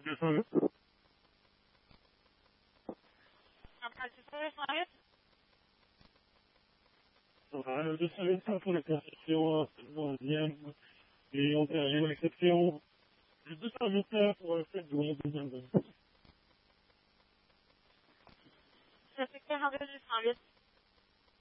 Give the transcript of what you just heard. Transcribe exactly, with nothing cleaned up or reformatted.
deux cent huit. Le deux cent huit, pour la perception mondienne et ontarienne, l'exception du deux cent huit pour le fait de jouer deuxième. Ça fait quarante-deux deux cent huit.